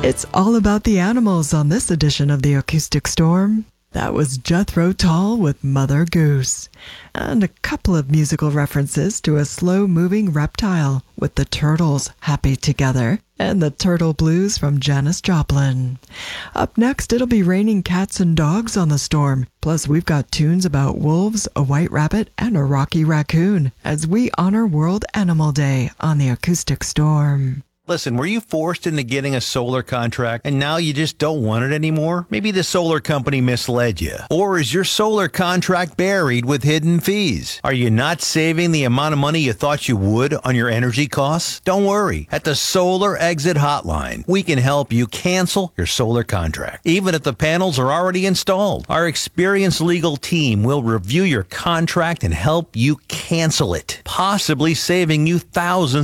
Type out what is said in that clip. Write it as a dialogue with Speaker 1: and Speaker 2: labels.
Speaker 1: It's all about the animals on this edition of the Acoustic Storm. That was Jethro Tull with Mother Goose. And a couple of musical references to a slow-moving reptile with the Turtles Happy Together and the Turtle Blues from Janis Joplin. Up next, it'll be raining cats and dogs on the storm. Plus, we've got tunes about wolves, a white rabbit, and a rocky raccoon as we honor World Animal Day on the Acoustic Storm.
Speaker 2: Listen, were you forced into getting a solar contract and now you just don't want it anymore? Maybe the solar company misled you. Or is your solar contract buried with hidden fees? Are you not saving the amount of money you thought you would on your energy costs? Don't worry. At the Solar Exit Hotline, we can help you cancel your solar contract, even if the panels are already installed. Our experienced legal team will review your contract and help you cancel it, possibly saving you thousands